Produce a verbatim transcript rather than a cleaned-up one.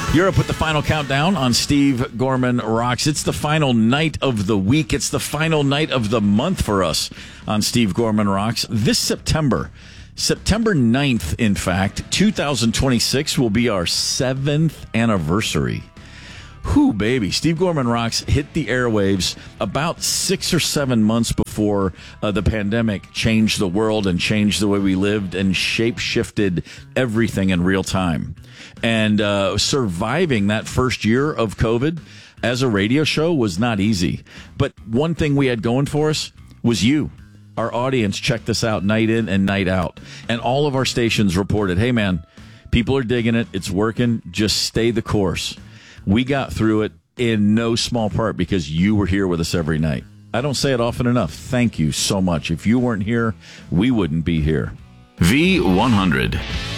You're up with the final countdown on Steve Gorman Rocks. It's the final night of the week. It's the final night of the month for us on Steve Gorman Rocks. This September, September ninth, in fact, two thousand twenty-six will be our seventh anniversary. Whew, baby. Steve Gorman Rocks hit the airwaves about six or seven months before uh, the pandemic changed the world and changed the way we lived and shape-shifted everything in real time. And uh, surviving that first year of COVID as a radio show was not easy. But one thing we had going for us was you. Our audience checked this out night in and night out. And all of our stations reported, hey, man, people are digging it. It's working. Just stay the course. We got through it in no small part because you were here with us every night. I don't say it often enough. Thank you so much. If you weren't here, we wouldn't be here. V one hundred.